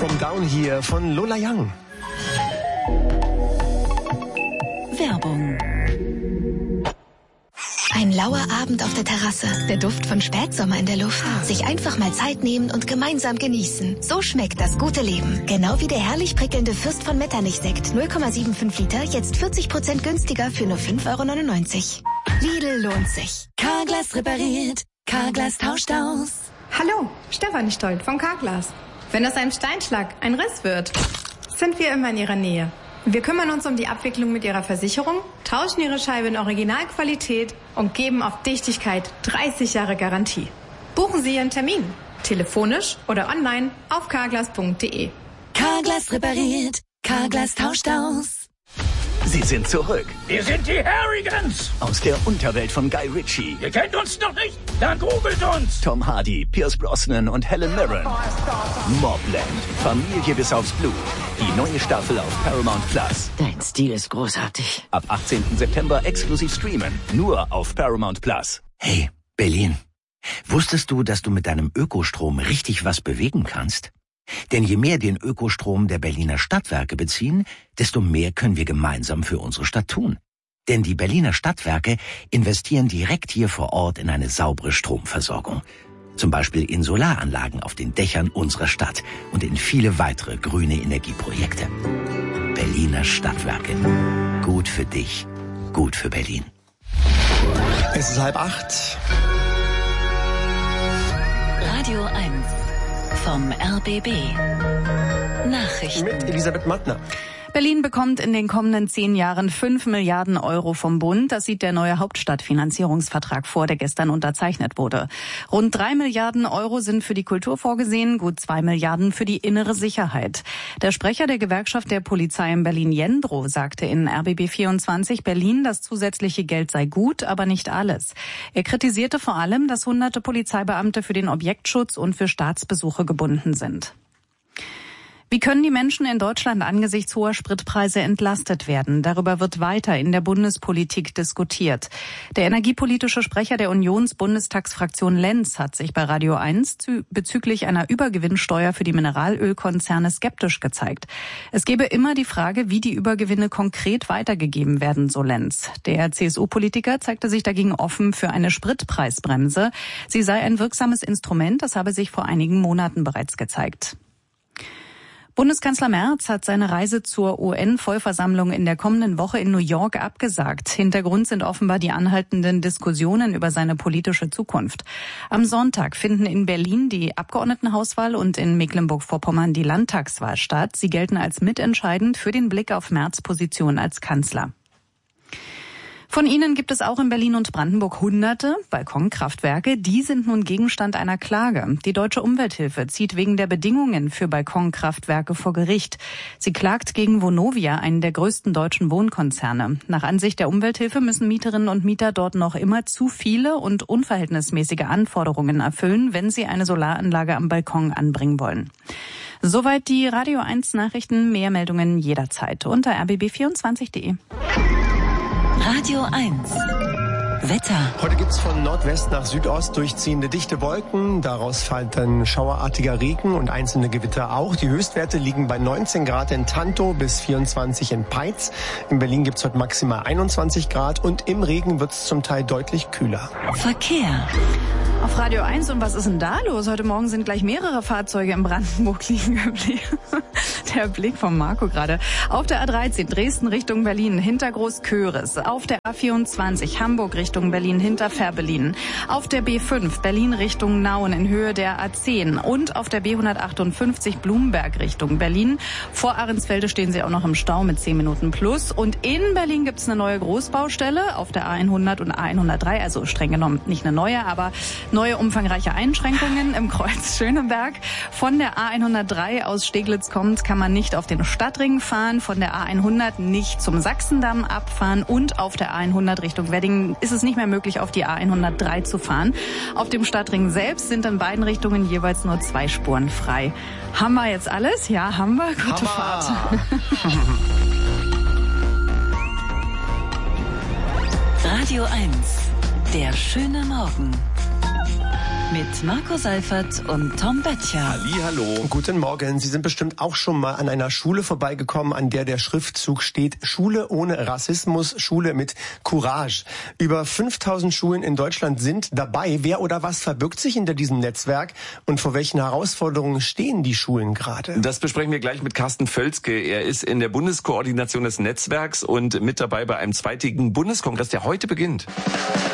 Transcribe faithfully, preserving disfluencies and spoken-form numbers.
From Down hier von Lola Young. Werbung. Ein lauer Abend auf der Terrasse, der Duft von Spätsommer in der Luft. Sich einfach mal Zeit nehmen und gemeinsam genießen. So schmeckt das gute Leben. Genau wie der herrlich prickelnde Fürst von Metternich-Sekt. null Komma fünfundsiebzig Liter, jetzt vierzig Prozent günstiger für nur fünf Euro neunundneunzig. Lidl lohnt sich. Carglass repariert. Carglass tauscht aus. Hallo, Stefanie Stolt von Carglass. Wenn aus einem Steinschlag ein Riss wird, sind wir immer in Ihrer Nähe. Wir kümmern uns um die Abwicklung mit Ihrer Versicherung, tauschen Ihre Scheibe in Originalqualität und geben auf Dichtigkeit dreißig Jahre Garantie. Buchen Sie Ihren Termin, telefonisch oder online auf carglass punkt de. Carglass repariert. Carglass tauscht aus. Sie sind zurück. Wir sind die Harrigans. Aus der Unterwelt von Guy Ritchie. Ihr kennt uns noch nicht? Dann googelt uns. Tom Hardy, Pierce Brosnan und Helen Mirren. Mobland. Familie bis aufs Blut. Die neue Staffel auf Paramount Plus. Dein Stil ist großartig. Ab achtzehnten September exklusiv streamen. Nur auf Paramount Plus. Hey, Berlin. Wusstest du, dass du mit deinem Ökostrom richtig was bewegen kannst? Denn je mehr den Ökostrom der Berliner Stadtwerke beziehen, desto mehr können wir gemeinsam für unsere Stadt tun. Denn die Berliner Stadtwerke investieren direkt hier vor Ort in eine saubere Stromversorgung. Zum Beispiel in Solaranlagen auf den Dächern unserer Stadt und in viele weitere grüne Energieprojekte. Berliner Stadtwerke. Gut für dich, gut für Berlin. Es ist halb acht. Radio eins vom R B B. Nachrichten. Mit Elisabeth Mattner. Berlin bekommt in den kommenden zehn Jahren fünf Milliarden Euro vom Bund. Das sieht der neue Hauptstadtfinanzierungsvertrag vor, der gestern unterzeichnet wurde. Rund drei Milliarden Euro sind für die Kultur vorgesehen, gut zwei Milliarden für die innere Sicherheit. Der Sprecher der Gewerkschaft der Polizei in Berlin, Jendro, sagte in R B B vierundzwanzig Berlin, das zusätzliche Geld sei gut, aber nicht alles. Er kritisierte vor allem, dass hunderte Polizeibeamte für den Objektschutz und für Staatsbesuche gebunden sind. Wie können die Menschen in Deutschland angesichts hoher Spritpreise entlastet werden? Darüber wird weiter in der Bundespolitik diskutiert. Der energiepolitische Sprecher der Unionsbundestagsfraktion Lenz hat sich bei Radio eins bezüglich einer Übergewinnsteuer für die Mineralölkonzerne skeptisch gezeigt. Es gebe immer die Frage, wie die Übergewinne konkret weitergegeben werden, so Lenz. Der C S U-Politiker zeigte sich dagegen offen für eine Spritpreisbremse. Sie sei ein wirksames Instrument, das habe sich vor einigen Monaten bereits gezeigt. Bundeskanzler Merz hat seine Reise zur U N-Vollversammlung in der kommenden Woche in New York abgesagt. Hintergrund sind offenbar die anhaltenden Diskussionen über seine politische Zukunft. Am Sonntag finden in Berlin die Abgeordnetenhauswahl und in Mecklenburg-Vorpommern die Landtagswahl statt. Sie gelten als mitentscheidend für den Blick auf Merz' Position als Kanzler. Von ihnen gibt es auch in Berlin und Brandenburg hunderte Balkonkraftwerke. Die sind nun Gegenstand einer Klage. Die Deutsche Umwelthilfe zieht wegen der Bedingungen für Balkonkraftwerke vor Gericht. Sie klagt gegen Vonovia, einen der größten deutschen Wohnkonzerne. Nach Ansicht der Umwelthilfe müssen Mieterinnen und Mieter dort noch immer zu viele und unverhältnismäßige Anforderungen erfüllen, wenn sie eine Solaranlage am Balkon anbringen wollen. Soweit die Radio eins Nachrichten. Mehr Meldungen jederzeit unter r b b vierundzwanzig punkt de. Radio eins. Wetter. Heute gibt's von Nordwest nach Südost durchziehende dichte Wolken. Daraus fällt dann schauerartiger Regen und einzelne Gewitter auch. Die Höchstwerte liegen bei neunzehn Grad in Tantow bis vierundzwanzig in Peitz. In Berlin gibt's heute maximal einundzwanzig Grad und im Regen wird's zum Teil deutlich kühler. Verkehr. Auf Radio eins, und was ist denn da los? Heute Morgen sind gleich mehrere Fahrzeuge in Brandenburg liegen geblieben. Der Blick von Marco gerade. Auf der A dreizehn Dresden Richtung Berlin hinter Großköris. Auf der A vierundzwanzig Hamburg Richtung Berlin hinter Fährberlin. Auf der B fünf Berlin Richtung Nauen in Höhe der A zehn. Und auf der B hundertachtundfünfzig Blumenberg Richtung Berlin. Vor Ahrensfelde stehen sie auch noch im Stau mit zehn Minuten plus. Und in Berlin gibt's eine neue Großbaustelle auf der A hundert und A hundertdrei. Also streng genommen nicht eine neue, aber neue umfangreiche Einschränkungen im Kreuz Schöneberg. Von der A hundertdrei aus Steglitz kommt, kann man nicht auf den Stadtring fahren, von der A hundert nicht zum Sachsendamm abfahren und auf der A hundert Richtung Wedding ist es nicht mehr möglich, auf die A hundertdrei zu fahren. Auf dem Stadtring selbst sind in beiden Richtungen jeweils nur zwei Spuren frei. Haben wir jetzt alles? Ja, haben wir. Gute Hammer. Fahrt. Radio eins. Der schöne Morgen. Mit Marco Seifert und Tom Böttcher. Hallihallo. Guten Morgen. Sie sind bestimmt auch schon mal an einer Schule vorbeigekommen, an der der Schriftzug steht: Schule ohne Rassismus, Schule mit Courage. Über fünftausend Schulen in Deutschland sind dabei. Wer oder was verbirgt sich hinter diesem Netzwerk und vor welchen Herausforderungen stehen die Schulen gerade? Das besprechen wir gleich mit Carsten Völzke. Er ist in der Bundeskoordination des Netzwerks und mit dabei bei einem zweitägigen Bundeskongress, der heute beginnt.